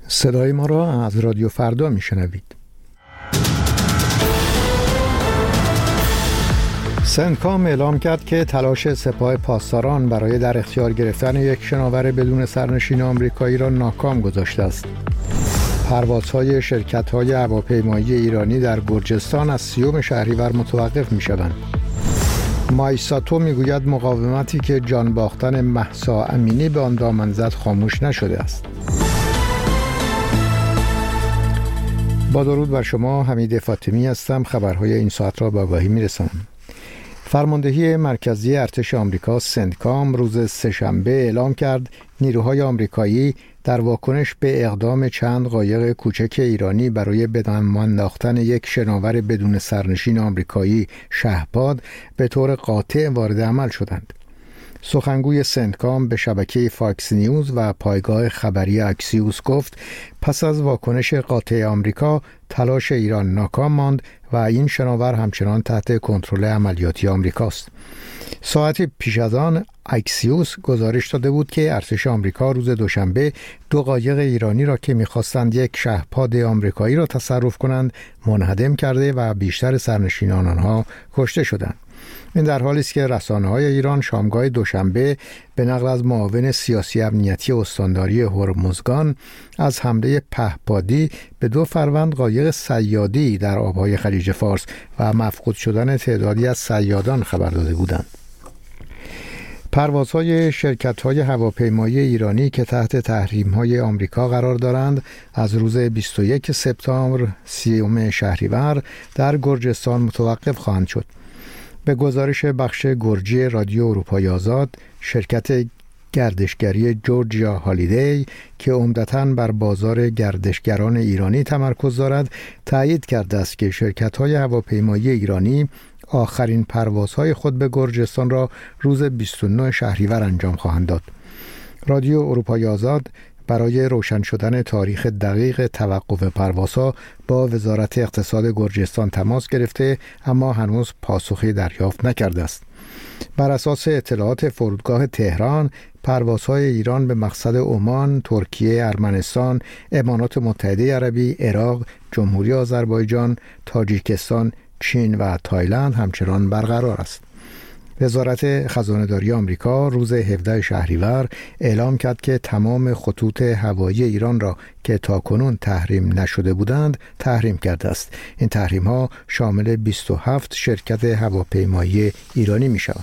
صدای ما را از رادیو فردا میشنوید. سنتکام اعلام کرد که تلاش سپاه پاسداران برای در اختیار گرفتن یک شناور بدون سرنشین آمریکایی را ناکام گذاشته است. پروازهای شرکت‌های هواپیمایی ایرانی در گرجستان از 30 شهریور متوقف می‌شوند. مایساتو میگوید مقاومتی که جان باختن مهسا امینی به آن دامن زد خاموش نشده است. با درود بر شما، حمید فاطمی هستم. خبرهای این ساعت را به آگاهی میرسانم. فرماندهی مرکزی ارتش آمریکا سنتکام روز سه‌شنبه اعلام کرد نیروهای آمریکایی در واکنش به اقدام چند قایق کوچک ایرانی برای به دام انداختن یک شناور بدون سرنشین آمریکایی شهباد به طور قاطع وارد عمل شدند. سخنگوی سنتکام به شبکه فاکس نیوز و پایگاه خبری اکسیوس گفت پس از واکنش قاطع آمریکا تلاش ایران ناکام ماند و این شناور همچنان تحت کنترل عملیاتی آمریکاست. ساعتی پیش از آن اکسیوس گزارش داده بود که ارتش آمریکا روز دوشنبه 2 قایق ایرانی را که می‌خواستند یک شهپاد آمریکایی را تصرف کنند منهدم کرده و بیشتر سرنشینان آنها کشته شدند. این در حالی است که رسانه‌های ایران شامگاه دوشنبه به نقل از معاون سیاسی امنیتی استانداری هرمزگان از حمله پهپادی به 2 فروند قایق صیادی در آبهای خلیج فارس و مفقود شدن تعدادی از صیادان خبر داده بودند. پروازهای شرکت‌های هواپیمایی ایرانی که تحت تحریم‌های آمریکا قرار دارند از روز 21 سپتامبر 30 شهریور در گرجستان متوقف خواهند شد. به گزارش بخش گرجی رادیو اروپای آزاد، شرکت گردشگری جورجیا هالیدی که عمدتاً بر بازار گردشگران ایرانی تمرکز دارد، تایید کرده است که شرکت‌های هواپیمایی ایرانی آخرین پروازهای خود به گرجستان را روز 29 شهریور انجام خواهند داد. رادیو اروپای آزاد برای روشن شدن تاریخ دقیق توقف پروازها با وزارت اقتصاد گرجستان تماس گرفته اما هنوز پاسخی دریافت نکرده است. بر اساس اطلاعات فرودگاه تهران، پروازهای ایران به مقصد عمان، ترکیه، ارمنستان، امارات متحده عربی، عراق، جمهوری آذربایجان، تاجیکستان، چین و تایلند همچنان برقرار است. وزارت خزانه‌داری آمریکا روز 17 شهریور اعلام کرد که تمام خطوط هوایی ایران را که تاکنون تحریم نشده بودند تحریم کرده است. این تحریم‌ها شامل 27 شرکت هواپیمایی ایرانی می‌شوند.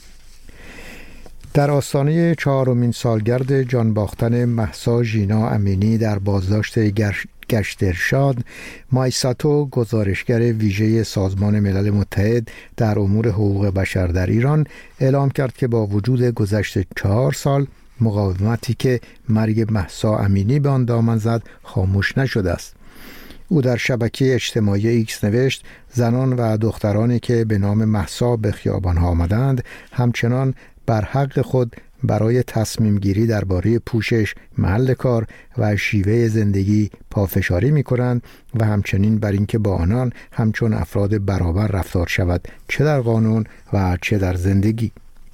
در آستانه 4مین سالگرد جان باختن مهسا ژینا امینی در بازداشت گشت ارشاد، مایساتو گزارشگر ویژه سازمان ملل متحد در امور حقوق بشر در ایران اعلام کرد که با وجود گذشت 4 سال مقاومتی که مرگ مهسا امینی به آن دامن زد خاموش نشده است. او در شبکه اجتماعی ایکس نوشت زنان و دخترانی که به نام مهسا به خیابان‌ها آمدند همچنان بر حق خود برای تصمیم گیری درباره پوشش، محل کار و شیوه زندگی پافشاری می کنند و همچنین بر اینکه با آنان همچون افراد برابر رفتار شود، چه در قانون و چه در زندگی.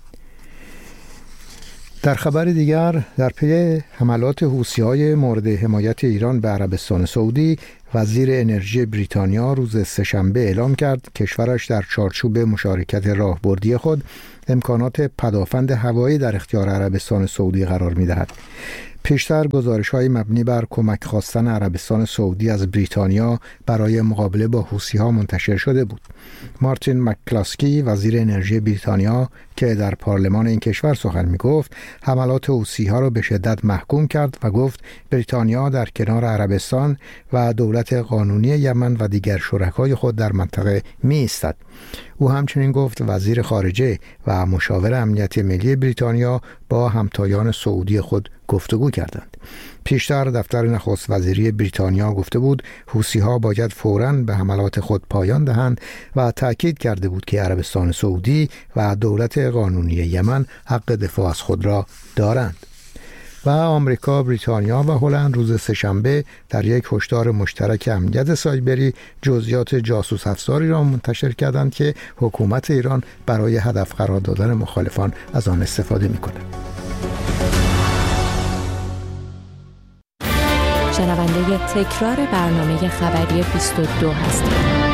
در خبر دیگر، در پی حملات حوثی‌های مورد حمایت ایران به عربستان سعودی، وزیر انرژی بریتانیا روز سه‌شنبه اعلام کرد کشورش در چارچوب مشارکت راهبردی خود امکانات پدافند هوایی در اختیار عربستان سعودی قرار می‌دهد. پیشتر گزارش‌های مبنی بر کمک خواستن عربستان سعودی از بریتانیا برای مقابله با حوثی‌ها منتشر شده بود. مارتین مکلاسکی وزیر انرژی بریتانیا که در پارلمان این کشور سخن می‌گفت، حملات حوثی‌ها را به شدت محکوم کرد و گفت بریتانیا در کنار عربستان و دولت قانونی یمن و دیگر شرکای خود در منطقه می‌ایستد. او همچنین گفت وزیر خارجه و مشاور امنیت ملی بریتانیا با همتایان سعودی خود گفتگو کردند. پیشتر دفتر نخست وزیری بریتانیا گفته بود حوثی‌ها باید فوراً به حملات خود پایان دهند و تأکید کرده بود که عربستان سعودی و دولت قانونی یمن حق دفاع از خود را دارند. و آمریکا، بریتانیا و هلند روز سه‌شنبه در یک هشدار مشترک امنیت سایبری جزئیات جاسوس افزاری را منتشر کردند که حکومت ایران برای هدف قرار دادن مخالفان از آن استفاده می‌کند. شنونده تکرار برنامه خبری 22 هستید.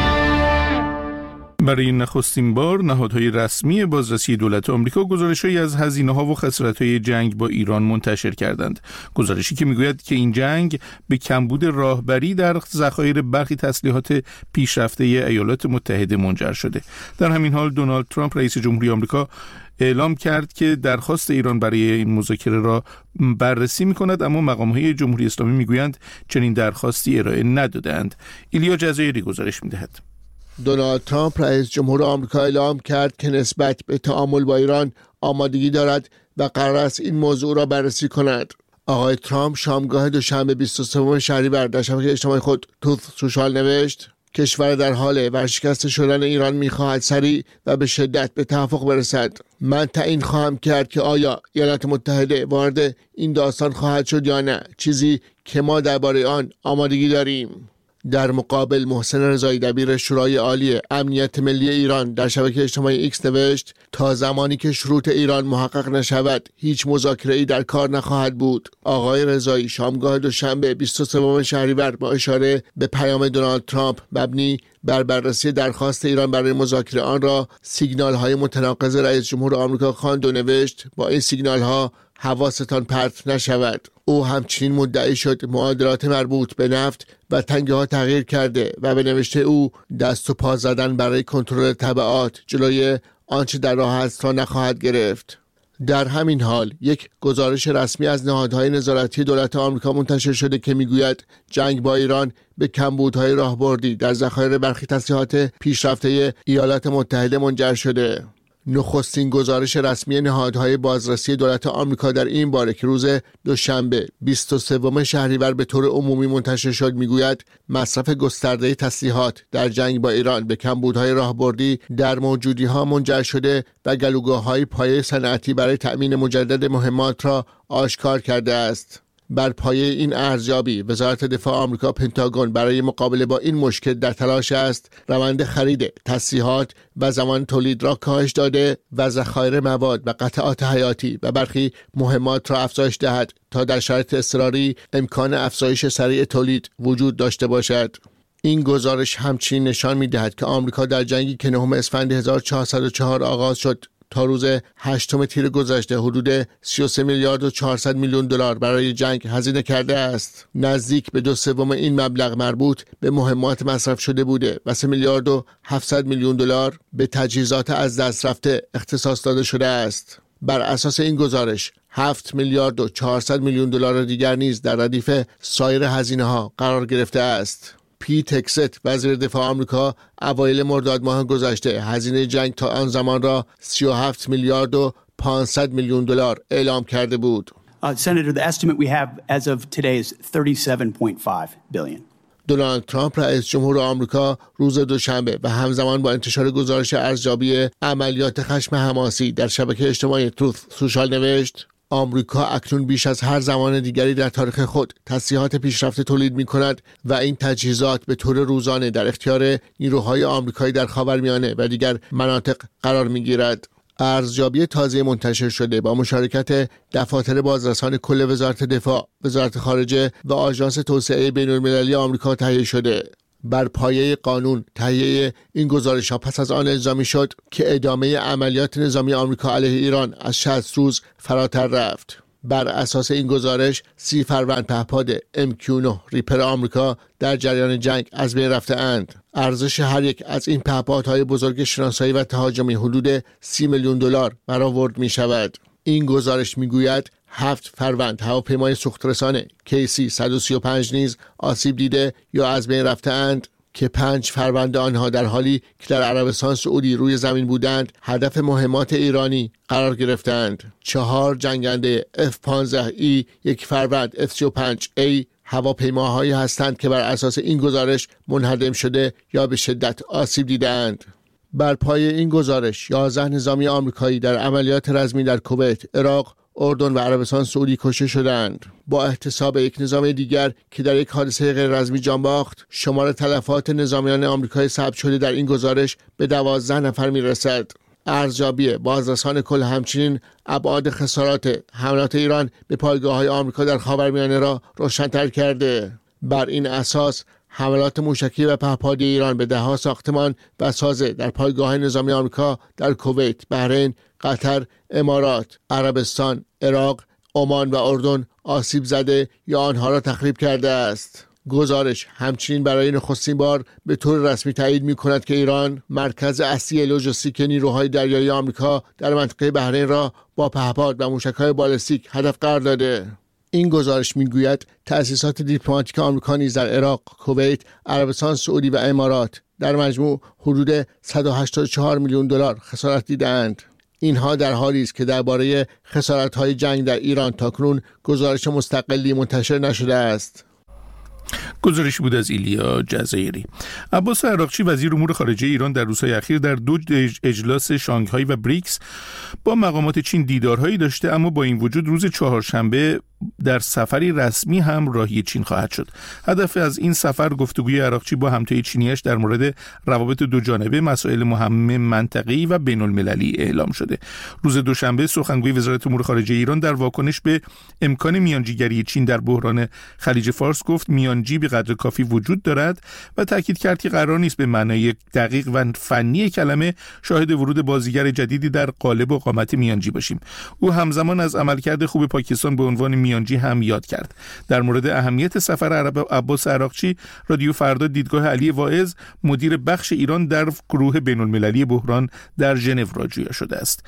برای نخستین بار نهادهای رسمی بازرسی دولت آمریکا گزارش‌هایی از هزینه‌ها و خسارت‌های جنگ با ایران منتشر کردند. گزارشی که می‌گوید که این جنگ به کمبود راهبری در ذخایر برخی تسلیحات پیشرفته ایالات متحده منجر شده. در همین حال دونالد ترامپ رئیس جمهوری آمریکا اعلام کرد که درخواست ایران برای این مذاکره را بررسی می‌کند، اما مقام‌های جمهوری اسلامی می‌گویند چنین درخواستی ارائه نداده‌اند. ایلیا جزایری گزارش می‌دهد. دونالد ترامپ رئیس جمهور آمریکا اعلام کرد که نسبت به تعامل با ایران آمادگی دارد و قرار است این موضوع را بررسی کند. آقای ترامپ شامگاه دوشنبه 23 شهریور در شبکه اجتماعی خود توث سوشال نوشت: کشور در حال ورشکسته شدن ایران می‌خواهد سریع و به شدت به توافق برسد. من تعیین خواهم کرد که آیا ایالات متحده وارد این داستان خواهد شد یا نه، چیزی که ما درباره آن آمادگی داریم. در مقابل محسن رضایی دبیر شورای عالی امنیت ملی ایران در شبکه اجتماعی ایکس نوشت: تا زمانی که شروط ایران محقق نشود هیچ مذاکره‌ای در کار نخواهد بود. آقای رضایی شامگاه دوشنبه 23 شهریور با اشاره به پیام دونالد ترامپ مبنی بر بررسی درخواست ایران برای مذاکره آن را سیگنال‌های متناقض رئیس جمهور آمریکا خواند و نوشت: با این سیگنال‌ها حواستان پرت نشود. او همچنین مدعی شد معادلات مربوط به نفت و تنگه ها تغییر کرده و به نوشته او دست و پا زدن برای کنترل تبعات جلوی آنچه در راه است را نخواهد گرفت. در همین حال یک گزارش رسمی از نهادهای نظارتی دولت آمریکا منتشر شده که میگوید جنگ با ایران به کمبودهای راهبردی در ذخایر برخی تسلیحات پیشرفته ایالات متحده منجر شده. نخستین گزارش رسمی نهادهای بازرسی دولت آمریکا در این باره که روز دوشنبه 23 شهریور به طور عمومی منتشر شد میگوید مصرف گسترده تسلیحات در جنگ با ایران به کمبودهای راهبردی در موجودی‌ها منجر شده و گلوگاه‌های پایه صنعتی برای تأمین مجدد مهمات را آشکار کرده است. بر پایه این ارزیابی وزارت دفاع آمریکا پنتاگون برای مقابله با این مشکل در تلاش است روند خرید تسلیحات و زمان تولید را کاهش داده و ذخایر مواد و قطعات حیاتی و برخی مهمات را افزایش دهد تا در شرایط اضطراری امکان افزایش سریع تولید وجود داشته باشد. این گزارش همچنین نشان می‌دهد که آمریکا در جنگی که 9 اسفند 1404 آغاز شد تا روز 8 تیر گذشته حدود 33 میلیارد و 400 میلیون دلار برای جنگ هزینه کرده است. نزدیک به 2/3 این مبلغ مربوط به مهمات مصرف شده بوده و 3 میلیارد و 700 میلیون دلار به تجهیزات از دست رفته اختصاص داده شده است. بر اساس این گزارش 7 میلیارد و 400 میلیون دلار دیگر نیز در ردیف سایر هزینه‌ها قرار گرفته است. پیت هگست وزیر دفاع آمریکا اوایل مرداد ماه گذشته هزینه جنگ تا آن زمان را 37 میلیارد و 500 میلیون دلار اعلام کرده بود. Senator, the estimate we have as of today is 37.5 billion. دونالد ترامپ رئیس جمهور آمریکا روز دوشنبه و همزمان با انتشار گزارش ارزیابی عملیات خشم حماسی در شبکه اجتماعی توث سوشال نوشت: آمریکا اکنون بیش از هر زمان دیگری در تاریخ خود تسلیحات پیشرفته تولید می‌کند و این تجهیزات به طور روزانه در اختیار نیروهای آمریکایی در خاورمیانه و دیگر مناطق قرار می‌گیرد. ارزیابی تازه منتشر شده با مشارکت دفاتر بازرسان کل وزارت دفاع، وزارت خارجه و آژانس توسعه بین‌المللی آمریکا تهیه شده. بر پایه قانون تهیه این گزارش‌ها پس از آن الزامی شد که ادامه عملیات نظامی آمریکا علیه ایران از 60 روز فراتر رفت. بر اساس این گزارش 30 فروند پهپاد MQ-9 ریپر آمریکا در جریان جنگ از بین رفته اند. ارزش هر یک از این پهپادهای بزرگ شناسایی و تهاجمی حدود 30 میلیون دلار برآورد می شود. این گزارش می گوید 7 فروند هواپیمای سوخترسان KC-135 نیز آسیب دیده یا از بین رفته اند که 5 فروند آنها در حالی که در عربستان سعودی روی زمین بودند هدف مهمات ایرانی قرار گرفتند. 4 جنگنده F-15E، 1 فروند F-35A هواپیماهایی هستند که بر اساس این گزارش منهدم شده یا به شدت آسیب دیدند. بر پایه این گزارش 11 نظامی آمریکایی در عملیات رزمی در کویت، عراق، اردن و عربستان سعودی کشته شدند. با احتساب یک نظامی دیگر که در یک حادثه غیر رزمی جان باخت، شمار تلفات نظامیان آمریکایی ثبت شده در این گزارش به 12 نفر میرسد. ارزیابی بازرسان کل همچنین ابعاد خسارات حملات ایران به پایگاه‌های آمریکا در خاورمیانه را روشن‌تر کرده. بر این اساس حملات موشکی و پهپادی ایران به ده‌ها ساختمان و سازه در پایگاه‌های نظامی آمریکا در کویت، بحرین، قطر، امارات، عربستان، عراق، عمان و اردن آسیب زده یا آنها را تخریب کرده است. گزارش همچنین برای نخستین بار به طور رسمی تایید می‌کند که ایران مرکز اصلی لوجستیک نیروهای دریایی آمریکا در منطقه بحرین را با پهپاد و موشک‌های بالستیک هدف قرار داده. این گزارش میگوید تأسیسات دیپلماتیک آمریکا نیز در عراق، کویت، عربستان سعودی و امارات در مجموع حدود 184 میلیون دلار خسارت دیدند. اینها در حالی است که درباره خسارت‌های جنگ در ایران تاکنون گزارش مستقلی منتشر نشده است. گزارش بود از ایلیا جزایری. عباس عراقچی وزیر امور خارجه ایران در روزهای اخیر در 2 اجلاس شانگهای و بریکس با مقامات چین دیدارهایی داشته، اما با این وجود روز چهارشنبه در سفری رسمی هم راهی چین خواهد شد. هدف از این سفر گفتگوی عراقچی با همتای چینیش در مورد روابط دو جانبه، مسائل مهم منطقه‌ای و بین‌المللی اعلام شده. روز دوشنبه سخنگوی وزارت امور خارجه ایران در واکنش به امکان میانجیگری چین در بحران خلیج فارس گفت میانجی به قدر کافی وجود دارد و تاکید کرد که قرار نیست به معنای دقیق و فنی کلمه شاهد ورود بازیگر جدیدی در قالب و قامت میانجی باشیم. او همزمان از عملکرد خوب پاکستان به عنوان میانجی هم یاد کرد. در مورد اهمیت سفر عباس عراقچی، رادیو فردا دیدگاه علی واعظ مدیر بخش ایران در گروه بین‌المللی بحران در ژنو را جویا شده است.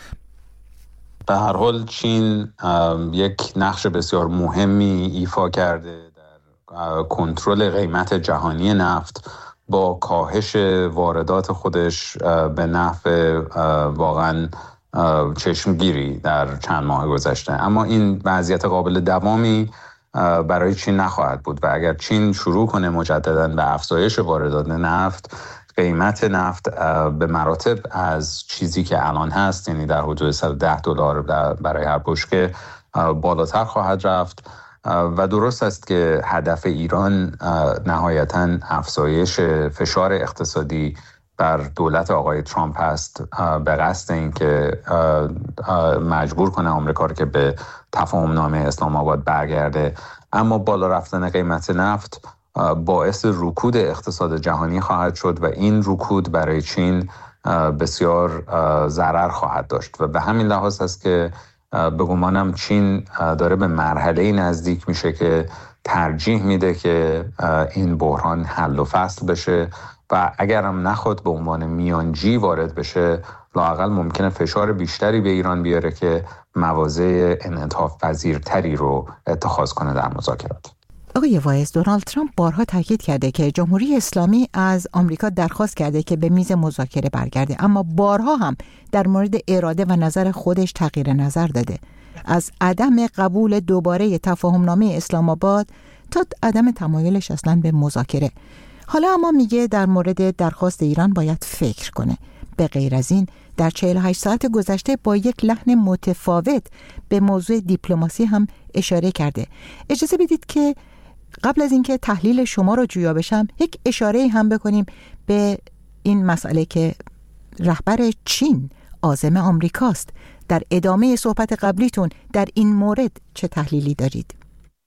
به هر حال چین یک نقش بسیار مهمی ایفا کرده در کنترل قیمت جهانی نفت با کاهش واردات خودش به نفع واقعا چشمگیری در چند ماه گذشته. اما این وضعیت قابل دوامی برای چین نخواهد بود و اگر چین شروع کنه مجددا به افزایش واردات نفت، قیمت نفت به مراتب از چیزی که الان هست، یعنی در حدود $110 برای هر بشکه بالاتر خواهد رفت. و درست است که هدف ایران نهایتاً افزایش فشار اقتصادی بر دولت آقای ترامپ است به قصد اینکه مجبور کنه آمریکا رو که به تفاهم نامه اسلام آباد برگرده. اما بالا رفتن قیمت نفت باعث رکود اقتصاد جهانی خواهد شد و این رکود برای چین بسیار ضرر خواهد داشت و به همین لحاظ است که به گمانم چین داره به مرحله نزدیک میشه که ترجیح میده که این بحران حل و فصل بشه و اگرم نخواد به عنوان میانجی وارد بشه، لااقل ممکنه فشار بیشتری به ایران بیاره که مواضع انعطاف پذیرتری رو اتخاذ کنه در مذاکرات. آقای واعظ، دونالد ترامپ بارها تاکید کرده که جمهوری اسلامی از آمریکا درخواست کرده که به میز مذاکره برگرده، اما بارها هم در مورد اراده و نظر خودش تغییر نظر داده، از عدم قبول دوباره تفاهمنامه اسلام آباد تا عدم تمایلش اصلا به مذاکره. حالا اما میگه در مورد درخواست ایران باید فکر کنه. به غیر از این در 48 ساعت گذشته با یک لحن متفاوت به موضوع دیپلماسی هم اشاره کرده. اجازه بدید که قبل از اینکه تحلیل شما رو جویا بشم یک اشاره هم بکنیم به این مسئله که رهبر چین عازم آمریکاست. در ادامه صحبت قبلیتون در این مورد چه تحلیلی دارید؟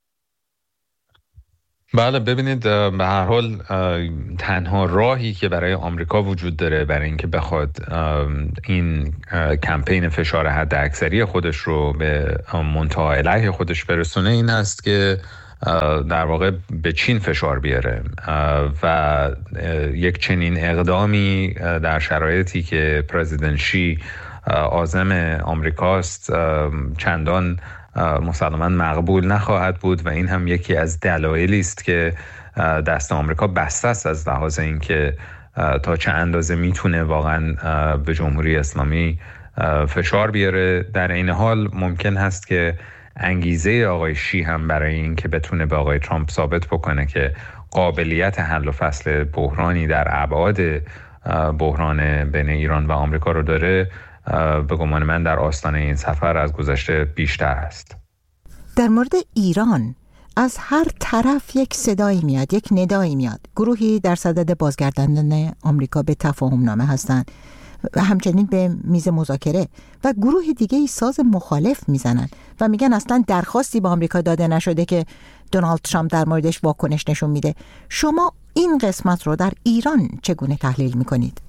بله، ببینید به هر حال تنها راهی که برای آمریکا وجود داره برای اینکه بخواد این کمپین فشار حد اکثری خودش رو به منتهی علیه خودش برسونه این است که در واقع به چین فشار بیاره و یک چنین اقدامی در شرایطی که پرزیدنت شی عازم آمریکاست چندان مسلماً مقبول نخواهد بود و این هم یکی از دلایلی است که دست آمریکا بسته است از لحاظ اینکه تا چه اندازه میتونه واقعاً به جمهوری اسلامی فشار بیاره. در این حال ممکن هست که انگیزه آقای شی هم برای این که بتونه به آقای ترامپ ثابت بکنه که قابلیت حل و فصل بحرانی در ابعاد بحران بین ایران و آمریکا رو داره، به گمان من در آستانه این سفر از گذشته بیشتر است. در مورد ایران از هر طرف یک صدایی میاد، یک ندایی میاد. گروهی در صدد بازگرداندن آمریکا به تفاهم نامه هستند همچنین به میز مذاکره و گروه دیگه ای ساز مخالف میزنن و میگن اصلا درخواستی به آمریکا داده نشده که دونالد ترامپ در موردش واکنش نشون میده. شما این قسمت رو در ایران چگونه تحلیل میکنید؟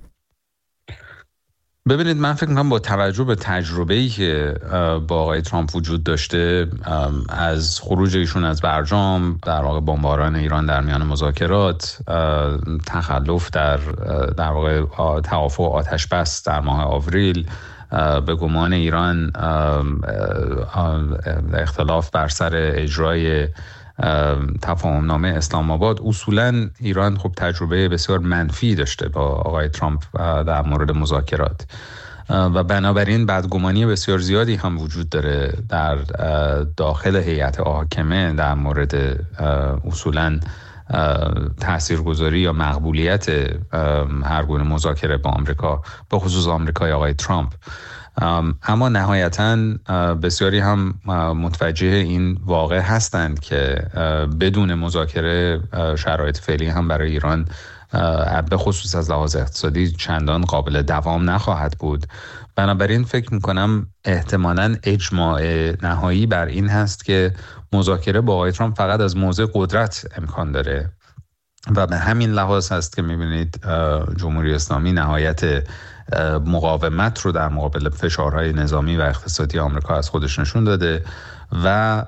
ببینید، من فکر میکنم با توجه به تجربه‌ای که با آقای ترامپ وجود داشته از خروج ایشون از برجام، در واقع بمباران ایران در میان مذاکرات، تخلف در واقع توافق آتش بس در ماه آوریل، به گمان ایران اختلاف بر سر اجرای تفاهم نامه اسلام آباد، اصولا ایران خب تجربه بسیار منفی داشته با آقای ترامپ در مورد مذاکرات و بنابراین بدگمانی بسیار زیادی هم وجود داره در داخل هیئت حاکمه در مورد اصولا تاثیرگذاری یا مقبولیت هر گونه مذاکره با آمریکا، به خصوص آمریکای آقای ترامپ. اما نهایتاً بسیاری هم متوجه این واقع هستند که بدون مذاکره شرایط فعلی هم برای ایران به خصوص از لحاظ اقتصادی چندان قابل دوام نخواهد بود. بنابراین فکر میکنم احتمالاً اجماع نهایی بر این هست که مذاکره با آقای ترامپ فقط از موضع قدرت امکان داره و به همین لحاظ هست که میبینید جمهوری اسلامی نهایت مقاومت رو در مقابل فشارهای نظامی و اقتصادی آمریکا از خودش نشون داده و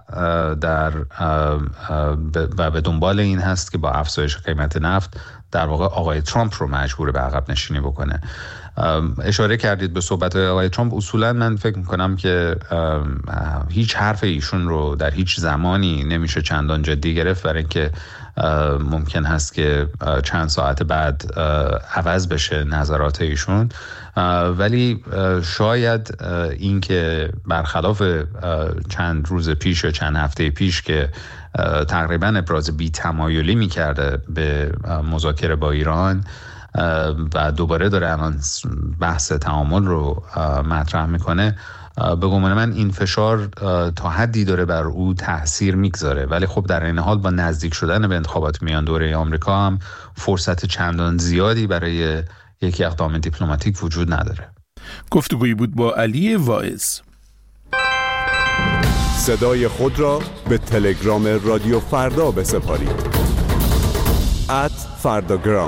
به دنبال این هست که با افزایش قیمت نفت در واقع آقای ترامپ رو مجبور به عقب نشینی بکنه. اشاره کردید به صحبت‌های آقای ترامپ. اصولا من فکر می‌کنم که هیچ حرف ایشون رو در هیچ زمانی نمیشه چندان جدی گرفت، برای اینکه ممکن هست که چند ساعت بعد عوض بشه نظرات ایشون، ولی شاید این که برخلاف چند روز پیش یا چند هفته پیش که تقریبا ابراز بی‌تمایلی می‌کرده به مذاکره با ایران و دوباره داره الان بحث تعامل رو مطرح میکنه، به گمان من این فشار تا حدی داره بر او تأثیر میگذاره. ولی خب در این حال با نزدیک شدن به انتخابات میان دوره آمریکا هم فرصت چندان زیادی برای یک اقدام دیپلماتیک وجود نداره. گفتگویی بود با علی واعظ. صدای خود را به تلگرام رادیو فردا بسپارید. @فرداگرام.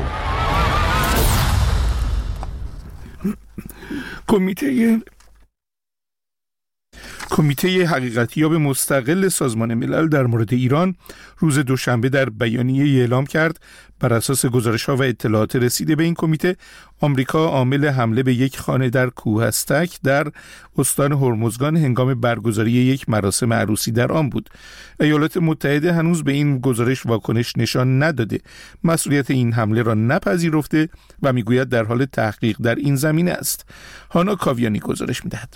کمیته حقیقتیاب مستقل سازمان ملل در مورد ایران روز دوشنبه در بیانیه اعلام کرد بر اساس گزارش‌ها و اطلاعات رسیده به این کمیته، آمریکا عامل حمله به یک خانه در کوهستک در استان هرمزگان هنگام برگزاری یک مراسم عروسی در آن بود. ایالات متحده هنوز به این گزارش واکنش نشان نداده، مسئولیت این حمله را نپذیرفته و میگوید در حال تحقیق در این زمینه است. هانا کاویانی گزارش می‌دهد.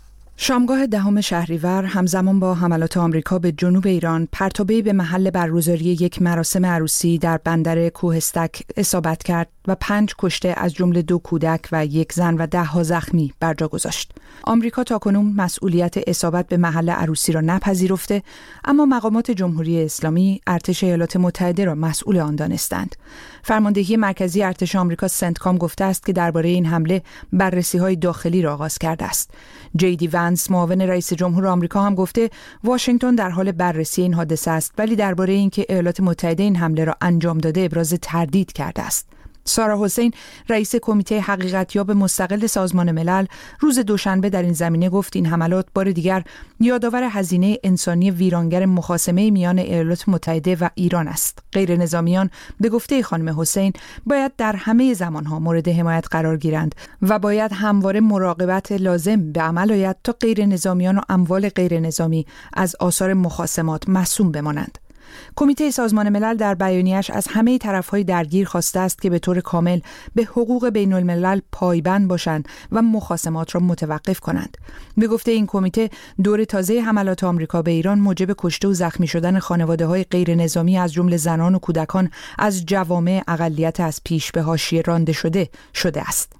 شامگاه 10 شهریور همزمان با حملات آمریکا به جنوب ایران، پرتابه‌ای به محل برگزاری یک مراسم عروسی در بندر کوهستک اصابت کرد و 5 کشته از جمله 2 کودک و 1 زن و 10 زخمی بر جا گذاشت. آمریکا تاکنون مسئولیت اصابت به محل عروسی را نپذیرفته، اما مقامات جمهوری اسلامی ارتش ایالات متحده را مسئول آن دانستند. فرماندهی مرکزی ارتش آمریکا سنتکام گفته است که درباره این حمله بررسی‌های داخلی را آغاز کرده است. جی.دی. ونس، معاون رئیس جمهور آمریکا، هم گفته واشنگتن در حال بررسی این حادثه است، ولی درباره اینکه ایالات متحده این حمله را انجام داده ابراز تردید کرده است. سارا حسین، رئیس کمیته حقیقتیاب مستقل سازمان ملل، روز دوشنبه در این زمینه گفت این حملات بار دیگر یادآور هزینه انسانی ویرانگر مخاصمه میان ایالات متحده و ایران است. غیر نظامیان به گفته خانم حسین باید در همه زمانها مورد حمایت قرار گیرند و باید همواره مراقبت لازم به عمل آید تا غیر نظامیان و اموال غیر نظامی از آثار مخاصمات معصوم بمانند. کمیته سازمان ملل در بیانیه‌اش از همه طرف‌های درگیر خواسته است که به طور کامل به حقوق بین الملل پایبند باشند و مخاصمات را متوقف کنند. به گفته این کمیته، دور تازه حملات آمریکا به ایران موجب کشته و زخمی شدن خانواده‌های غیر نظامی از جمله زنان و کودکان از جوامع اقلیت از پیش به حاشیه رانده شده است.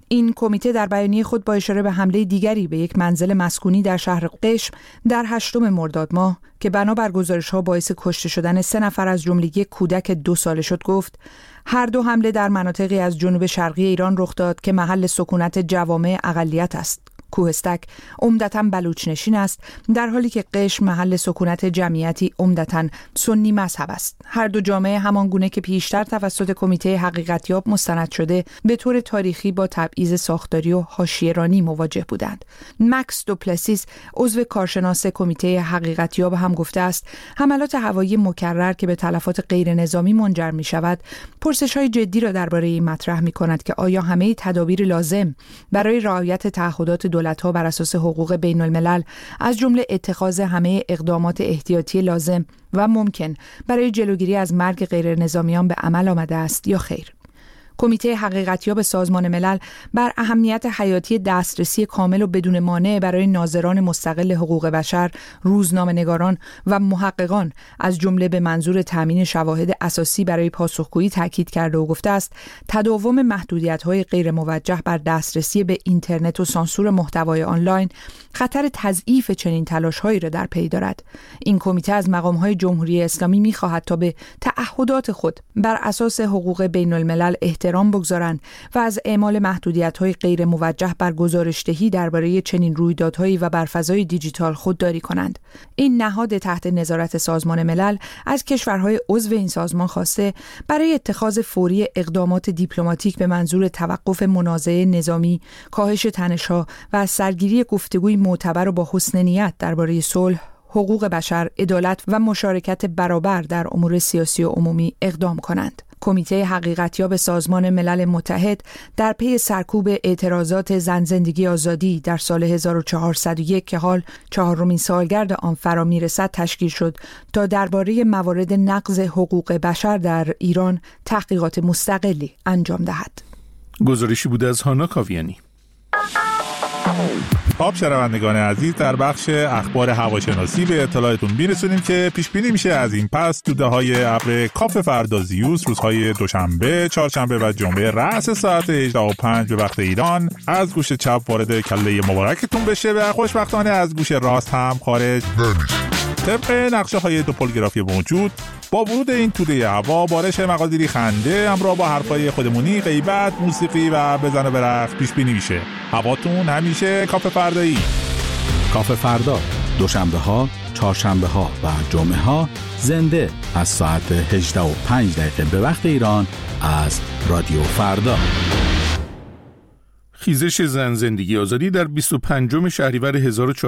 این کمیته در بیانیه خود با اشاره به حمله دیگری به یک منزل مسکونی در شهر قشم در 8 مرداد ماه که بنابر گزارش‌ها باعث کشته شدن 3 نفر از جمله یک کودک 2 ساله شد گفت هر دو حمله در مناطقی از جنوب شرقی ایران رخ داد که محل سکونت جوامع اقلیت است. کوهستک عمدتاً بلوچ نشین است، در حالی که قشم محل سکونت جمعیتی عمدتاً سنی مذهب است. هر دو جامعه همان گونه که پیشتر توسط کمیته حقیقتیاب مستند شده به طور تاریخی با تبعیض ساختاری و حاشیه‌رانی مواجه بودند. مکس دوپلسیس عضو کارشناس کمیته حقیقتیاب هم گفته است حملات هوایی مکرر که به تلفات غیر نظامی منجر می شود پرسش‌های جدی را درباره این مطرح می کند که آیا همه تدابیر لازم برای رعایت تعهدات دولت‌ها بر اساس حقوق بین الملل از جمله اتخاذ همه اقدامات احتیاطی لازم و ممکن برای جلوگیری از مرگ غیر نظامیان به عمل آمده است یا خیر. کمیته حقیقتیاب سازمان ملل بر اهمیت حیاتی دسترسی کامل و بدون مانع برای ناظران مستقل حقوق بشر، روزنامه‌نگاران و محققان از جمله به منظور تامین شواهد اساسی برای پاسخگویی تاکید کرده و گفته است تداوم محدودیت‌های غیر موجه بر دسترسی به اینترنت و سانسور محتوای آنلاین خطر تضعیف چنین تلاش‌هایی را در پی دارد. این کمیته از مقام‌های جمهوری اسلامی می‌خواهد تا به تعهدات خود بر اساس حقوق بین الملل احترام بگذارند و از اعمال محدودیت‌های غیر موجه بر گزارش‌دهی درباره چنین رویدادهایی و بر فضای دیجیتال خودداری کنند. این نهاد تحت نظارت سازمان ملل از کشورهای عضو این سازمان خواسته برای اتخاذ فوری اقدامات دیپلماتیک به منظور توقف منازعه نظامی، کاهش تنش‌ها و از سرگیری گفتگوی معتبر و با حسن نیت درباره صلح، حقوق بشر، عدالت و مشارکت برابر در امور سیاسی و عمومی اقدام کنند. کمیته حقیقتیاب سازمان ملل متحد در پی سرکوب اعتراضات زن زندگی آزادی در سال 1401 که حال 4مین سالگرد آن فرا میرسد تشکیل شد تا درباره موارد نقض حقوق بشر در ایران تحقیقات مستقلی انجام دهد. گزارشی بود از هانا کاویانی. خب شنوندگان عزیز، در بخش اخبار هواشناسی به اطلاعتون میرسونیم که پیش بینی میشه از این پس توده‌های ابر کاف فردازیوس روزهای دوشنبه، چهارشنبه و جمعه رأس ساعت 18:05 به وقت ایران از گوش چپ وارد کله مبارکتون بشه و خوشبختانه از گوش راست هم خارج نمیشه. طبق نقشه‌های توپولوگرافی موجود با ورود این توده هوا بارش مقادیری خنده همراه با حرفای خودمونی، غیبت، موسیقی و بزن و برقص پیش بینی میشه. هواتون همیشه کاف فردایی. کاف فردا دوشنبه ها، چهارشنبه ها و جمعه ها زنده از ساعت 18:05 به وقت ایران از رادیو فردا. خیزش زن زندگی آزادی در 25 شهریور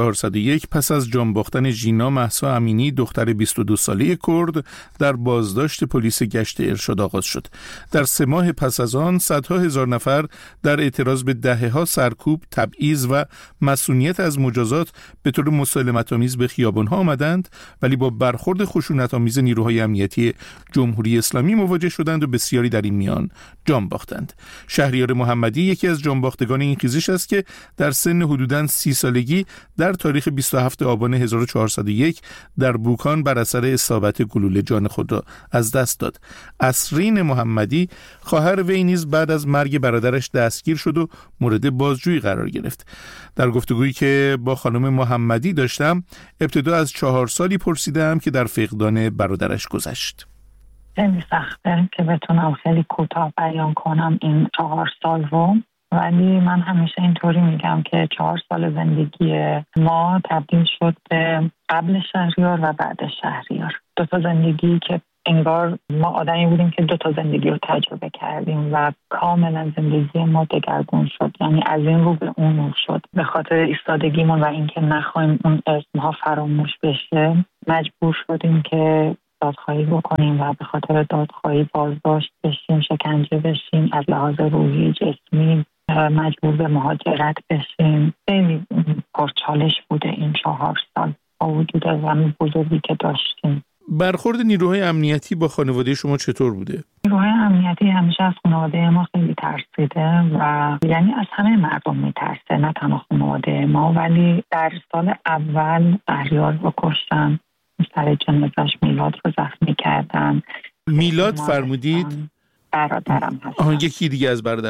1401 پس از جان باختن ژینا مهسا امینی دختر 22 ساله کرد در بازداشت پلیس گشت ارشاد آغاز شد. در 3 ماه پس از آن صدها هزار نفر در اعتراض به دهه‌ها سرکوب، تبعیض و مسئولیت از مجازات به طور مسالمت‌آمیز به خیابان‌ها آمدند، ولی با برخورد خشونت‌آمیز نیروهای امنیتی جمهوری اسلامی مواجه شدند و بسیاری در این میان جان باختند. شهریار محمدی یکی از جان باختگان این خیزش است که در سن حدوداً 30 سالگی در تاریخ 27 آبان 1401 در بوکان بر اثر اصابت گلوله جان خود را از دست داد. اسرین محمدی خواهر وی نیز بعد از مرگ برادرش دستگیر شد و مورد بازجویی قرار گرفت. در گفتگویی که با خانم محمدی داشتم ابتدا از 4 سالی پرسیدم که در فقدان برادرش گذشت. خیلی سخته که بتونم خیلی کوتاه بیان کنم این 4 سال رو، ولی من همیشه اینطوری میگم که 4 سال زندگی ما تبدیل شد به قبل شهریار و بعد شهریار. 2 تا زندگی که انگار ما آدمی بودیم که 2 تا زندگی رو تجربه کردیم و کاملا زندگی ما دگرگون شد. یعنی از این رو به اون رو شد. به خاطر ایستادگیمون و اینکه نخوایم اون اسمها فراموش بشه مجبور شدیم که دادخواهی بکنیم و به خاطر دادخواهی بازداشت بشیم، شکنجه بشیم، از لحاظ روحی، جسمی مجبور به مهاجرت بشیم. خیلی پرچالش بوده این 4 سال با وجود غم بزرگی که داشتیم. برخورد نیروهای امنیتی با خانواده شما چطور بوده؟ نیروهای امنیتی همیشه از خانواده ما خیلی ترسیده و یعنی از همه مردم میترسه، نه تنها خانواده ما. ولی در سال اول شهریار رو کشتن، سر جنازش میلاد رو زخمی کردن. میلاد فرمودید؟ برادرم هست. یکی دیگه از برادراتون؟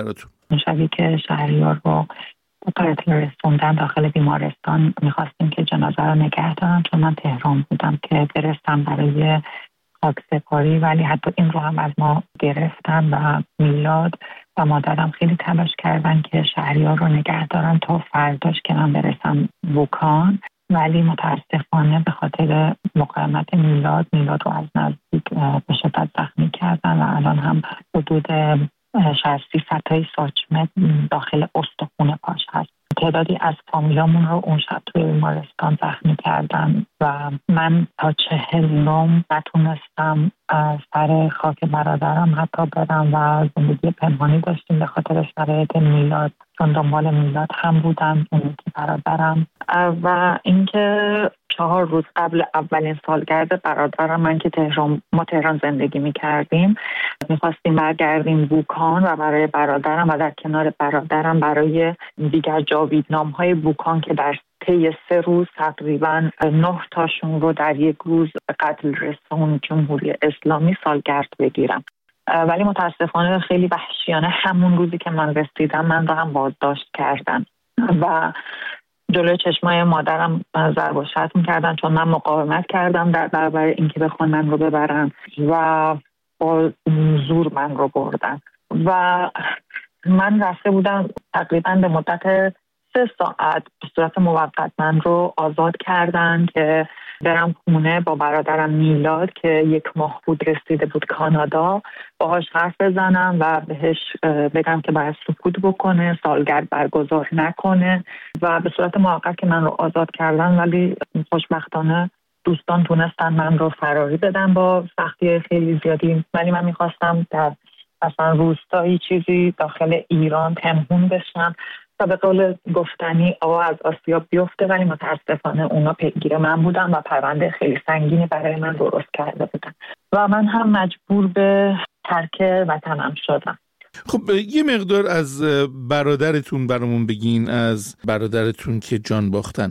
اون شبی که شهریار رو قتل رسوندن داخل بیمارستان میخواستیم که جنازه رو نگه دارن، چون من تهران بودم که برستم برای خاکسپاری، ولی حتی این رو هم از ما گرفتن و میلاد و مادرم خیلی تلاش کردن که شهریار رو نگه دارن تا فرداش که من برسم ووکان، ولی متاسفانه به خاطر مقاومت میلاد رو از نزدیک به شدت زخمی کردن و الان هم حدود 600 تای ساچمه داخل استخوان پاش هست. تعدادی از فامیلامون رو اون شب توی بیمارستان زخمی کردن و من تا 49 نتونستم سر خاک برادرم حتی برم و زندگی پنهانی داشتیم به خاطر شرایط میلاد، چون دنبال میلاد هم بودم اون که برادرم. و اینکه 4 روز قبل اولین سالگرد برادرم، من که ما تهران زندگی می‌کردیم، می‌خواستیم برگردیم ووکان و برای برادرم و در کنار برادرم برای دیگر جاویدنام‌های ووکان که در طی 3 روز تقریباً 9 تاشون رو در یک روز قتل رسون جمهوری اسلامی سالگرد بگیرم. ولی متاسفانه خیلی وحشیانه همون روزی که من رسیدم من رو هم بازداشت کردن و جلوی چشمای مادرم ضرب و شتم می‌کردن، چون من مقاومت کردم در برابر اینکه بخوان من رو ببرن و با زور من رو بردن و من رفته بودم تقریباً به مدت 3 ساعت به صورت موقت من رو آزاد کردن که برم خونه با برادرم میلاد که 1 ماه بود رسیده بود کانادا، باهاش حرف بزنم و بهش بگم که باید سکوت بکنه، سالگرد برگزار نکنه و به صورت موقت که من رو آزاد کردن، ولی خوشبختانه دوستان تونستن من رو فراری بدن با سختی خیلی زیادی، ولی من میخواستم در مثلا روستایی چیزی داخل ایران پنهون بشم تا به قول گفتنی آوا از آسیا بیفته، ولی متاسفانه اونا پیگیر من بودن و پرونده خیلی سنگینی برای من درست کرده بودن و من هم مجبور به ترک وطنم شدم. خب یه مقدار از برادرتون برامون بگین، از برادرتون که جان باختن.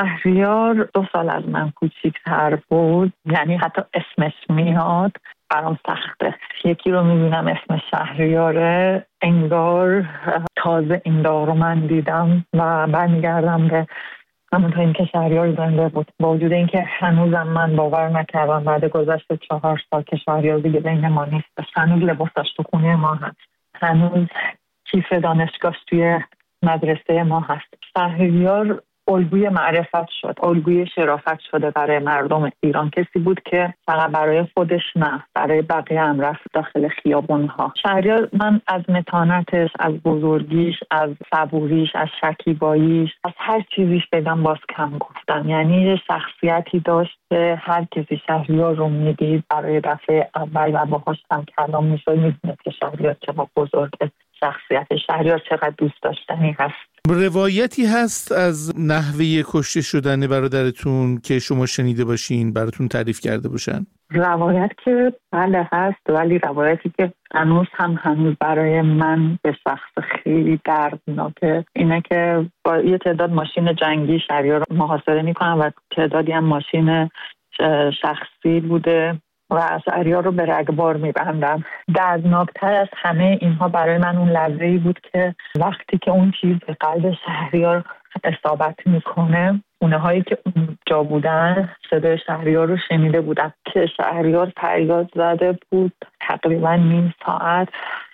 شهریار 2 سال از من کوچیک‌تر بود، یعنی حتی اسمش میاد برام سخته. یکی رو میبینم اسم شهریاره، انگار تازه این رو من دیدم و برمیگردم به همونطور این که شهریار زنده بود، با وجود این که هنوزم من باور نکردم بعد گذشت 4 سال که شهریار دیگه بین ما نیست. هنوز لباسش تو خونه ما هست، هنوز کیف دانشگاهش توی مدرسه ما هست. شهریار الگوی معرفت شد، الگوی شرافت شده برای مردم ایران. کسی بود که فقط برای خودش نه، برای بقیه هم رفت داخل خیابونها. شهریار، من از متانتش، از بزرگیش، از صبوریش، از شکیباییش، از هر چیزیش بگم باز کم گفتم. یعنی یه شخصیتی داشت که هر کسی شهریار رو میدید برای دفعه اول و باهاش هم کلام میشد میدونید که شهریار چقدر بزرگه، شخصیت شهریار چقدر دوست داشتنی هست. روایتی هست از نحوه کشته شدن برادرتون که شما شنیده باشین، براتون تعریف کرده باشن؟ روایت که بله هست، ولی روایتی که هنوز برای من به شخص خیلی دردناکه اینه که با یه تعداد ماشین جنگی شهریار رو محاصره میکنن و تعدادی هم ماشین شخصی بوده و شهریار رو به رگبار میبندن. دردناکتر از همه اینها برای من اون لحظه‌ای بود که وقتی که اون چیز به قلب شهریار اصابت میکنه، اونهایی که اونجا بودن صدای شهریار رو شنیده بودن که شهریار فریاد زده بود تقریبا نیم ساعت،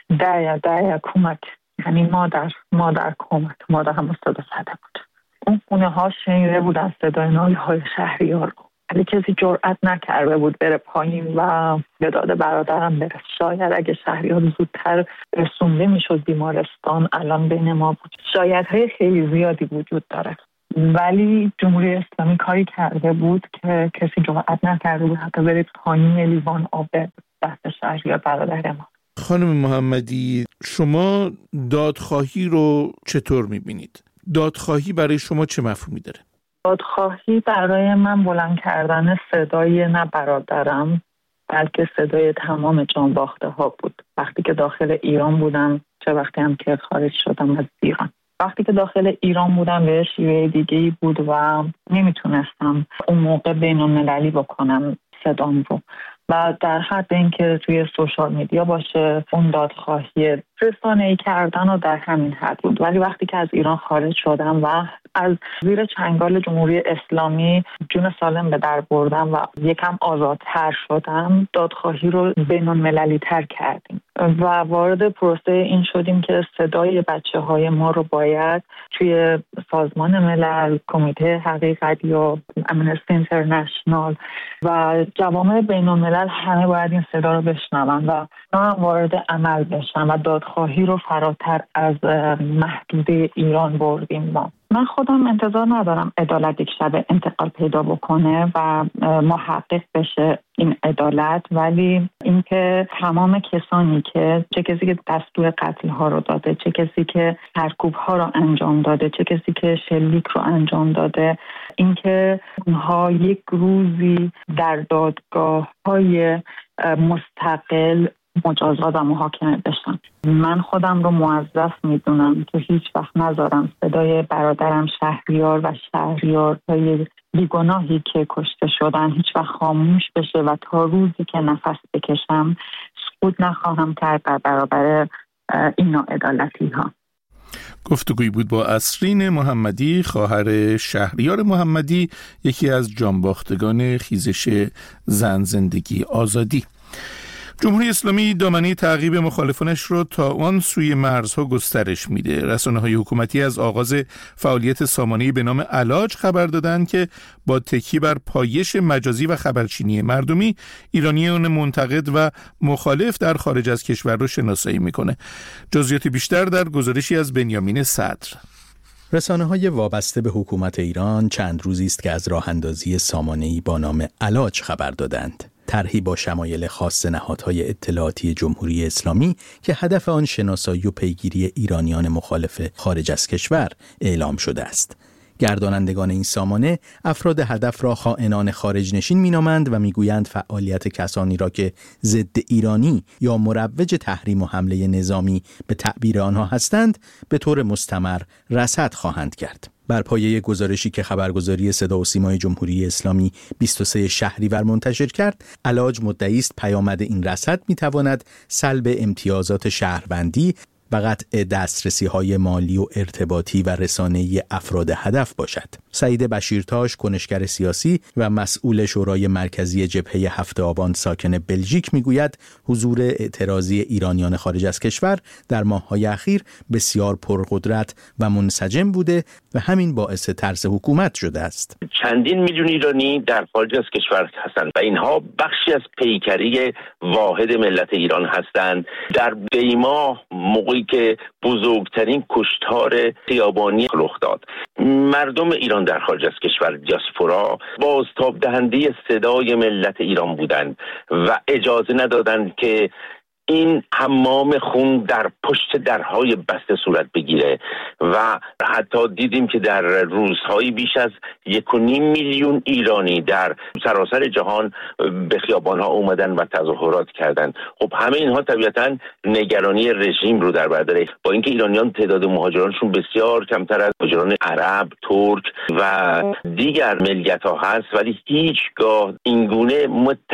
دایا کمک، یعنی مادر کمک، مادر هم صدا زده بود. اون خونه ها شنیده بودن صدای ناله های شهریار رو، ولی کسی جرئت نکرده بود بره پایین و به داد برادرم برسه. شاید اگه شهریار زودتر رسونده میشد بیمارستان الان بین ما بود. شایدهای خیلی زیادی وجود داره، ولی جمهوری اسلامی کاری کرده بود که کسی جرئت نکرده بود حتی بره پایین لیوان آب دست شهریار برادر ما. خانم محمدی، شما دادخواهی رو چطور میبینید؟ دادخواهی برای شما چه مفهومی داره؟ دادخواهی برای من بلند کردن صدای نه برادرم بلکه صدای تمام جان باخته ها بود. وقتی که داخل ایران بودم، چه وقتی هم که خارج شدم از ایران، وقتی که داخل ایران بودم به شیوه دیگه‌ای بود و نمیتونستم اون موقع بین‌المللی بکنم صدام رو، و در حد اینکه توی سوشال میدیا باشه اون دادخواهی رسانه‌ای کردن و در همین حد بود. ولی وقتی که از ایران خارج شدم و از زیر چنگال جمهوری اسلامی جون سالم به در بردم و یکم آزادتر شدم، دادخواهی رو بین‌المللی تر کردیم و وارد پروسه این شدیم که صدای بچه‌های ما رو باید توی سازمان ملل، کمیته حقیقت یا امنستی اینترنشنال و جوامع بین‌الملل همه باید این صدا رو بشنون و وارد عمل بشن و دادخواهی رو فراتر از محدوده ایران بردیم. من خودم انتظار ندارم عدالت یک شب انتقال پیدا بکنه و محقق بشه این عدالت، ولی اینکه تمام کسانی که چه کسی که دستور قتل ها رو داده، چه کسی که سرکوب ها رو انجام داده، چه کسی که شلیک رو انجام داده، اینکه اونها یک روزی در دادگاه های مستقل مجازات و محاکمه بشن. من خودم رو موظف میدونم که هیچ وقت نذارم صدای برادرم شهریار و شهریارهای بیگناهی که کشته شدن هیچ وقت خاموش بشه و تا روزی که نفس بکشم سکوت نخواهم کرد در برابر این ناعدالتی ها. گفتگویی بود با اسرین محمدی، خواهر شهریار محمدی، یکی از جانباختگان خیزش زن زندگی آزادی. جمهوری اسلامی دامنه تعقیب مخالفانش رو تا آن سوی مرزها گسترش میده. رسانه‌های حکومتی از آغاز فعالیت سامانه‌ای به نام علاج خبر دادند که با تکیه بر پایش مجازی و خبرچینی مردمی، ایرانیان منتقد و مخالف در خارج از کشور رو شناسایی میکنه. جزئیات بیشتر در گزارشی از بنیامین صدر. رسانه‌های وابسته به حکومت ایران چند روزی است که از راه‌اندازی سامانه‌ای با نام علاج خبر دادند. طرحی با شمایل خاص نهادهای اطلاعاتی جمهوری اسلامی که هدف آن شناسایی و پیگیری ایرانیان مخالف خارج از کشور اعلام شده است. گردانندگان این سامانه افراد هدف را خائنان خارج نشین می‌نامند و می‌گویند فعالیت کسانی را که ضد ایرانی یا مروج تحریم و حمله نظامی به تعبیر آنها هستند به طور مستمر رصد خواهند کرد. بر پایه گزارشی که خبرگزاری صدا و سیمای جمهوری اسلامی 23 شهریور منتشر کرد، علاج مدعی است پیامد این رصد می‌تواند سلب امتیازات شهروندی و قطع دسترسی‌های مالی و ارتباطی و رسانه‌ای افراد هدف باشد. سعید بشیرتاش، کنشگر سیاسی و مسئول شورای مرکزی جبهه هفت آبان ساکن بلژیک میگوید حضور اعتراضی ایرانیان خارج از کشور در ماه‌های اخیر بسیار پرقدرت و منسجم بوده و همین باعث ترس حکومت شده است. چندین میلیون ایرانی در خارج از کشور هستند و اینها بخشی از پیکری واحد ملت ایران هستند. در دیما موقعی که بزرگترین کشتار خیابانی رخ داد، مردم ایران در خارج از کشور، دیاسپورا، بازتاب دهنده صدای ملت ایران بودند و اجازه ندادند که این حمام خون در پشت درهای بسته صورت بگیره و حتی دیدیم که در روزهایی بیش از 1.5 میلیون ایرانی در سراسر جهان به خیابانها اومدن و تظاهرات کردند. خب همه اینها طبیعتاً نگرانی رژیم رو در بر داره، با اینکه ایرانیان تعداد مهاجرانشون بسیار کمتر از مهاجران عرب، ترک و دیگر ملیت‌ها هست، ولی هیچگاه اینگونه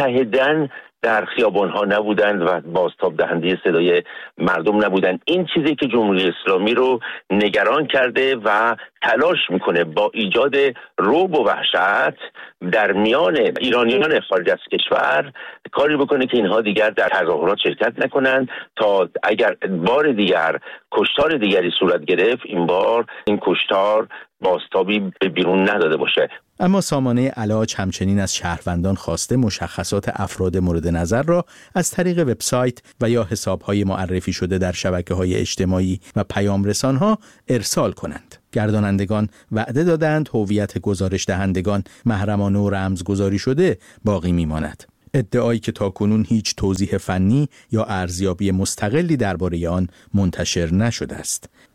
متحدن در خیابان‌ها نبودند و بازتاب دهنده صدای مردم نبودند. این چیزی که جمهوری اسلامی رو نگران کرده و تلاش میکنه با ایجاد رعب و وحشت در میان ایرانیان خارج از کشور کاری بکنه که اینها دیگر در تظاهرات شرکت نکنند تا اگر بار دیگر کشتار دیگری صورت گرفت، این بار این کشتار بازتابی به بیرون نداده باشه. اما سامانه علاج همچنین از شهروندان خواسته مشخصات افراد مورد نظر را از طریق وبسایت و یا حساب‌های معرفی شده در شبکه‌های اجتماعی و پیام رسان‌ها ارسال کنند. گردانندگان وعده دادند هویت گزارش دهندگان محرمانه و رمزگذاری شده باقی میماند. ادعایی که تاکنون هیچ توضیح فنی یا ارزیابی مستقلی درباره آن منتشر نشده است.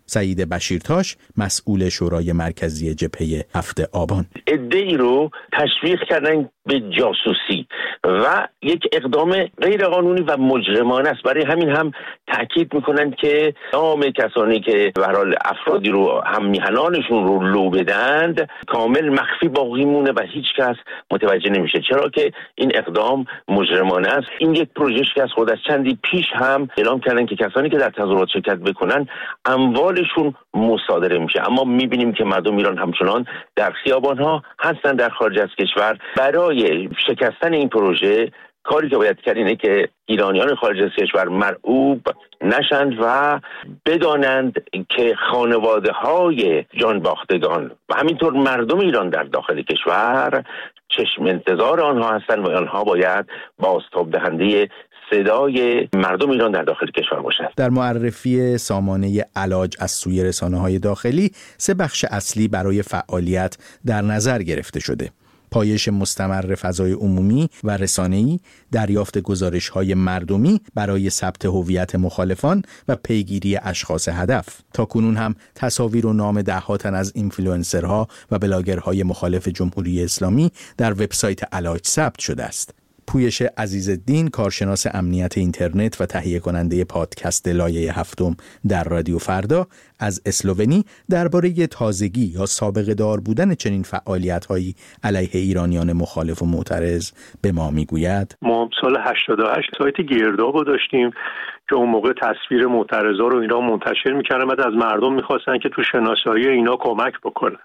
سعید بشیرتاش، مسئول شورای مرکزی جبهه 7 آبان: عده‌ای رو تشویق کردن به جاسوسی و یک اقدام غیرقانونی و مجرمانه است. برای همین هم تاکید میکنن که نام کسانی که به هر حال افرادی رو هم میهنانشون رو لو بدند کامل مخفی باقی مونه و هیچ کس متوجه نمیشه، چرا که این اقدام مجرمانه است. این یک پروژه‌ای که از خود از چندی پیش هم اعلام کردن که کسانی که در تظاهرات شرکت بکنن اموالشون مصادره میشه، اما میبینیم که مردم ایران همچنان در خیابان‌ها هستن در خارج از کشور. برای شکستن این پروژه کاری که باید کرد اینه که ایرانیان خارج از کشور مرعوب نشند و بدانند که خانواده‌های جانباختگان و همینطور مردم ایران در داخل کشور چشم انتظار آنها هستند و آنها باید بازتاب دهنده صدای مردم ایران در داخل کشور باشد. در معرفی سامانه علاج از سوی رسانه‌های داخلی 3 بخش اصلی برای فعالیت در نظر گرفته شده: پایش مستمر فضای عمومی و رسانه‌ای، دریافت گزارش‌های مردمی برای ثبت هویت مخالفان و پیگیری اشخاص هدف. تاکنون هم تصاویر و نام ده‌ها تن از اینفلوئنسرها و بلاگرهای مخالف جمهوری اسلامی در وبسایت علاج ثبت شده است. پویش عزیزالدین، کارشناس امنیت اینترنت و تهیه کننده پادکست لایه 7 در رادیو فردا، از اسلوونی درباره تازگی یا سابقه دار بودن چنین فعالیت‌هایی علیه ایرانیان مخالف و معترض به ما میگوید: ما سال 88 سایت گرداب رو داشتیم که اون موقع تصویر معترضا رو اینا منتشر می‌کردن، بعد از مردم می‌خواستن که تو شناسایی اینا کمک بکنن.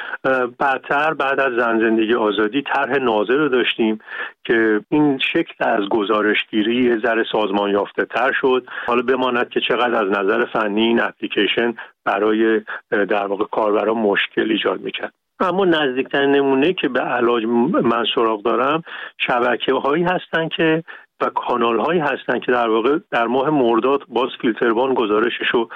بعدتر بعد از زن زندگی آزادی طرح ناظر رو داشتیم که این شکل از گزارشگیری یه ذره سازمان یافته تر شد. حالا بماند که چقدر از نظر فنی این اپلیکیشن برای در واقع کاربران مشکل ایجاد میکرد. اما نزدیکترین نمونه که به علاج من سراغ دارم شبکه‌هایی هستن که و کانال‌هایی هستن که در واقع در ماه مرداد باز فیلتروان گزارشش رو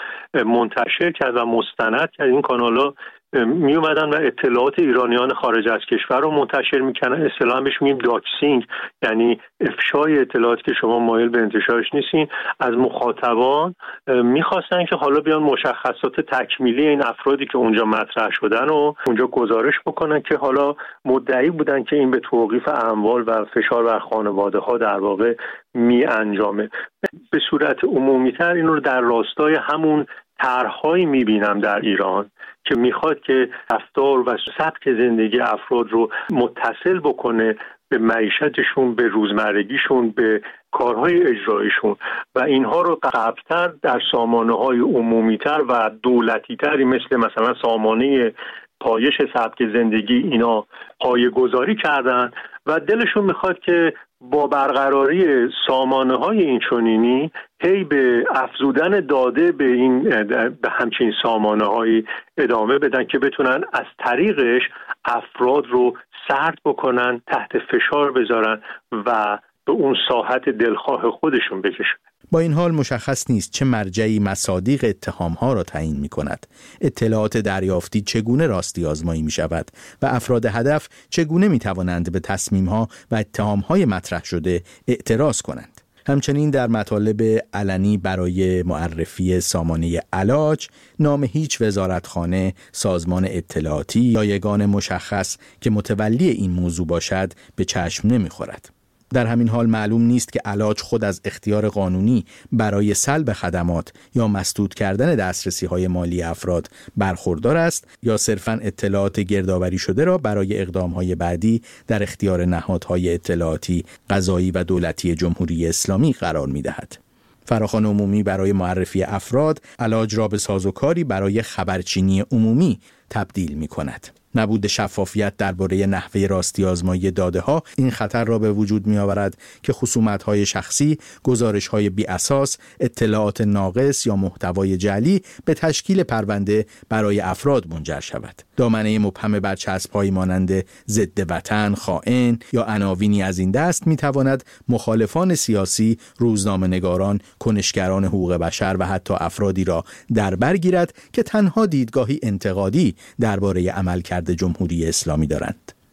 منتشر کرد و مستند کرد. این کانال‌ها می اومدن و اطلاعات ایرانیان خارج از کشور رو منتشر میکنن. اصطلاحاً بهش میگیم داکسینگ، یعنی افشای اطلاعاتی که شما مایل به انتشارش نیستین. از مخاطبان میخواستن که حالا بیان مشخصات تکمیلی این افرادی که اونجا مطرح شدن و اونجا گزارش بکنن که حالا مدعی بودن که این به توقیف اموال و فشار بر خانواده ها در واقع می انجامه. به صورت عمومی‌تر این رو در راستای همون طرح‌هایی می‌بینم در ایران که میخواد که رفتار و سبک زندگی افراد رو متصل بکنه به معیشتشون، به روزمرگیشون، به کارهای اجرایشون و اینها رو قبل‌تر در سامانه‌های عمومی‌تر و دولتی‌تری مثلا سامانه پایش سبک زندگی اینا پایه‌گذاری کردن و دلشون میخواد که با برقراری سامانه‌های اینچنینی هی به افزودن داده به همچین سامانه‌هایی ادامه بدن که بتونن از طریقش افراد رو سرد بکنن، تحت فشار بذارن و به اون ساحت دلخواه خودشون بکشن. با این حال مشخص نیست چه مرجعی مصادیق اتهام‌ها را تعیین می‌کند. اطلاعات دریافتی چگونه راستی آزمایی می‌شود و افراد هدف چگونه می‌توانند به تصمیم‌ها و اتهام‌های مطرح شده اعتراض کنند. همچنین در مطالب علنی برای معرفی سامانه علاج نام هیچ وزارتخانه، سازمان اطلاعاتی یا یگان مشخص که متولی این موضوع باشد به چشم نمی‌خورد. در همین حال معلوم نیست که علاج خود از اختیار قانونی برای سلب خدمات یا مسدود کردن دسترسی‌های مالی افراد برخوردار است یا صرفاً اطلاعات گردآوری شده را برای اقدام‌های بعدی در اختیار نهادهای اطلاعاتی، قضایی و دولتی جمهوری اسلامی قرار می‌دهد. فراخوان عمومی برای معرفی افراد علاج را به سازوکاری برای خبرچینی عمومی تبدیل می‌کند. نبود شفافیت درباره نحوه راستی آزمایی داده ها این خطر را به وجود می آورد که خصومت های شخصی، گزارش های بی اساس، اطلاعات ناقص یا محتوای جعلی به تشکیل پرونده برای افراد منجر شود. دامنه مبهم برچسب هایی مانند ضد وطن، خائن یا عناوینی از این دست می تواند مخالفان سیاسی، روزنامه‌نگاران، کنشگران حقوق بشر و حتی افرادی را در بر گیرد که تنها دیدگاهی انتقادی درباره عملکرد جمهوری اسلامی دارند.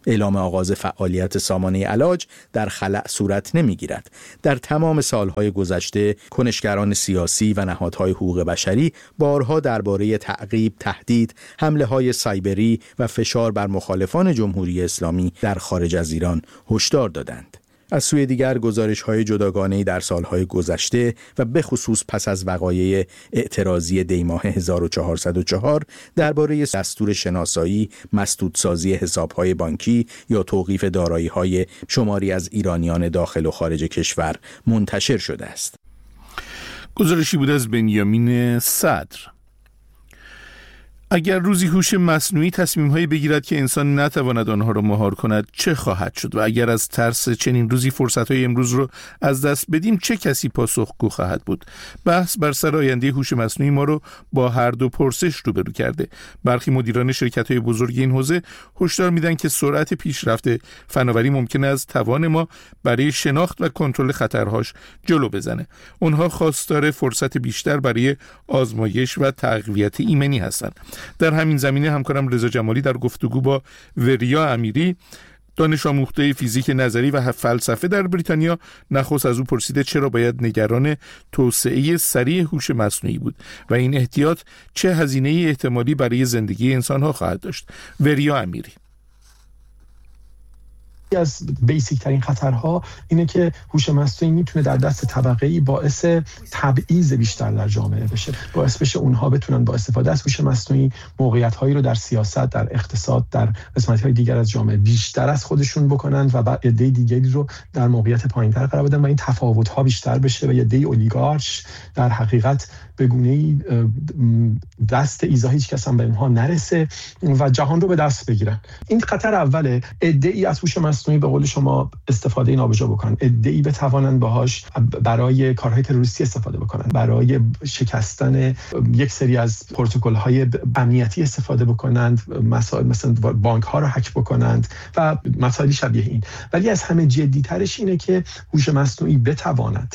اعلام آغاز فعالیت سامانه علاج در خلأ صورت نمی‌گیرد. در تمام سالهای گذشته کنشگران سیاسی و نهادهای حقوق بشری بارها درباره تعقیب، تهدید، حمله‌های سایبری و فشار بر مخالفان جمهوری اسلامی در خارج از ایران هشدار دادند. از سوی دیگر گزارش‌های جداگانه‌ای در سالهای گذشته و به خصوص پس از وقایع اعتراضی دی‌ماه 1404 درباره دستور شناسایی، مسدودسازی حساب‌های بانکی یا توقیف دارایی‌های شماری از ایرانیان داخل و خارج کشور منتشر شده است. گزارشی بود از بنیامین صدر. اگر روزی هوش مصنوعی تصمیم‌هایی بگیرد که انسان نتواند آنها را مهار کند چه خواهد شد؟ و اگر از ترس چنین روزی فرصت‌های امروز را از دست بدیم چه کسی پاسخگو خواهد بود؟ بحث بر سر آینده هوش مصنوعی ما را با هر دو پرسش روبرو کرده. برخی مدیران شرکت‌های بزرگ این حوزه هشدار میدن که سرعت پیشرفت فناوری ممکن است توان ما برای شناخت و کنترل خطرهاش جلو بزنه. اونها خواستار فرصت بیشتر برای آزمایش و تقویت ایمنی هستند. در همین زمینه همکارم رضا جمالی در گفتگو با وریا امیری، دانش آموخته فیزیک نظری و فلسفه در بریتانیا، نخست از او پرسیده چرا باید نگران توسعه سریع هوش مصنوعی بود و این احتیاط چه هزینه احتمالی برای زندگی انسان‌ها خواهد داشت. وریا امیری: از بیسیک ترین خطرها اینه که هوش مصنوعی میتونه در دست طبقه‌ای باعث تبعیض بیشتر در جامعه بشه، باعث بشه اونها بتونن با استفاده از هوش مصنوعی موقعیت‌هایی رو در سیاست، در اقتصاد، در قسمت‌های دیگر از جامعه بیشتر از خودشون بکنن و بعد عده دیگری رو در موقعیت پایین‌تر قرار بدن و این تفاوت‌ها بیشتر بشه و عده اولیگارش در حقیقت به گونه‌ای دست ایزا هیچ کس هم به اونها نرسه و جهان رو به دست بگیرن. این خطر اوله. عده‌ای از هوش مصنوعی به قول شما استفاده نابجا بکنن، عده‌ای بتوانن باهاش برای کارهای تروریستی استفاده بکنن، برای شکستن یک سری از پروتکل‌های امنیتی استفاده بکنند، مسائل مثلا بانک‌ها رو هک بکنند و مسائل شبیه این. ولی از همه جدی‌ترش اینه که هوش مصنوعی بتواند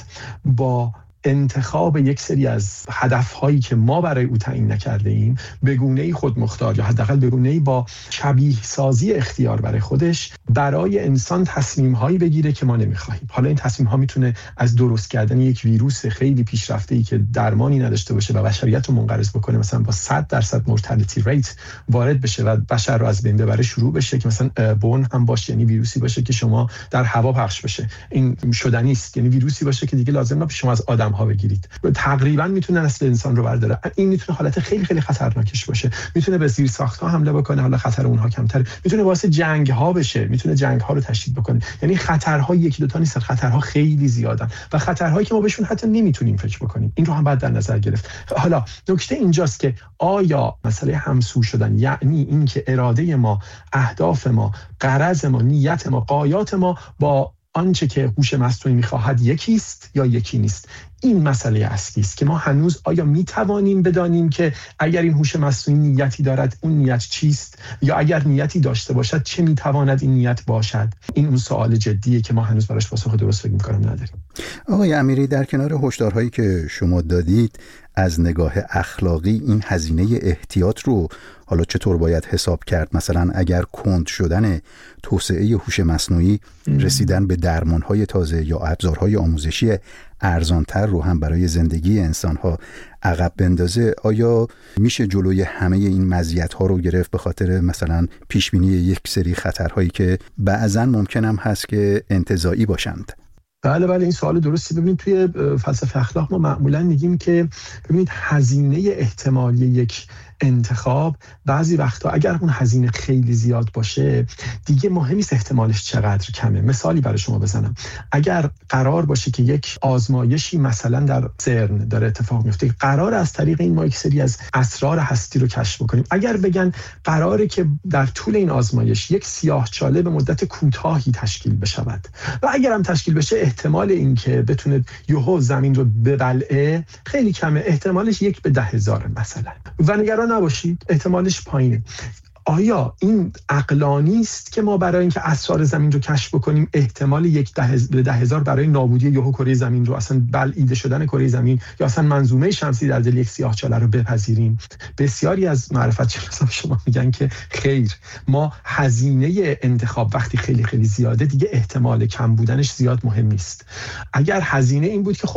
با انتخاب یک سری از هدف‌هایی که ما برای او تعیین نکرده ایم به گونه‌ای خودمختار یا حداقل به گونه‌ای با شبیه سازی اختیار برای خودش برای انسان تصمیم‌هایی بگیره که ما نمی‌خواهیم. حالا این تصمیم‌ها میتونه از درست کردن یک ویروس خیلی پیشرفته‌ای که درمانی نداشته باشه و بشریت رو منقرض بکنه، مثلا با 100% مورتالتی ریت وارد بشه و بشر رو از بین ببره، شروع بشه که مثلا بون هم باشه، یعنی ویروسی باشه که شما در هوا پخش بشه. این شدنی است، یعنی ویروسی باشه که دیگه لازم نباشه شما از آدم ها بگیرید. تقریبا میتونه نسل انسان رو برداره. این میتونه حالت خیلی خیلی خطرناکش باشه. میتونه به زیر ساخت‌ها حمله بکنه، حالا خطر اونها کمتره. میتونه واسه جنگ ها بشه، میتونه جنگ ها رو تشدید بکنه. یعنی خطرها یکی دو تا نیستن، خطرها خیلی زیادن و خطرهایی که ما بهشون حتی نمیتونیم فکر بکنیم. این رو هم باید در نظر گرفت. حالا نکته اینجاست که آیا مسئله همسو شدن، یعنی این که اراده ما، اهداف ما، غرض ما، نیت ما، غایات ما با آنچه که هوش مصنوعی می‌خواهد یکی است یا یکی نیست. این مسئله اصلی است که ما هنوز آیا می‌توانیم بدانیم که اگر این هوش مصنوعی نیتی دارد اون نیت چیست، یا اگر نیتی داشته باشد چه می‌تواند این نیت باشد؟ این اون سوال جدیه که ما هنوز براش پاسخ درست فکر می‌کنم نداریم. آقای امیری، در کنار هشدارهایی که شما دادید، از نگاه اخلاقی این هزینه احتیاط رو حالا چطور باید حساب کرد؟ مثلا اگر کند شدن توسعه هوش مصنوعی رسیدن به درمان‌های تازه یا ابزارهای آموزشی ارزانتر رو هم برای زندگی انسان‌ها عقب بندازه، آیا میشه جلوی همه این مزیت‌ها رو گرفت به خاطر مثلا پیشبینی یک سری خطرهایی که بعضاً ممکن هم هست که انتزاعی باشند؟ بله این سوال درستی. ببینید توی فلسفه اخلاق ما معمولا میگیم که ببینید هزینه احتمالی یک انتخاب بعضی وقتا اگر اون هزینه خیلی زیاد باشه دیگه مهم نیست احتمالش چقدر کمه. مثالی برای شما بزنم، اگر قرار باشه که یک آزمایشی مثلا در سرن داره اتفاق میفته، قرار از طریق این ما یک سری از اسرار هستی رو کشف بکنیم، اگر بگن قراره که در طول این آزمایش یک سیاهچاله به مدت کوتاهی تشکیل بشود و اگر هم تشکیل بشه احتمال این که بتونه یهو زمین رو ببلعه خیلی کمه، احتمالش 1 به 10,000 مثلا، و نگران نباشید احتمالش پایینه. آیا این عقلانی است که ما برای اینکه اسرار زمین رو کشف بکنیم احتمال 10,000 برای نابودی یهو کره زمین رو، اصلا بلعیده شدن کره زمین یا اصلا منظومه شمسی در دل یک سیاهچاله رو بپذیریم؟ بسیاری از معرفت شناسان شما میگن که خیر، ما هزینه انتخاب وقتی خیلی خیلی زیاده دیگه احتمال کم بودنش زیاد مهم نیست. اگر هزینه این بود که